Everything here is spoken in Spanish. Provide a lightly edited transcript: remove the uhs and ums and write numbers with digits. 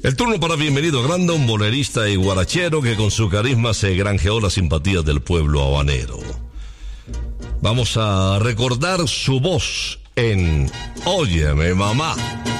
El turno para Bienvenido Granda, un bolerista y guarachero que con su carisma se granjeó la simpatía del pueblo habanero. Vamos a recordar su voz en Óyeme Mamá.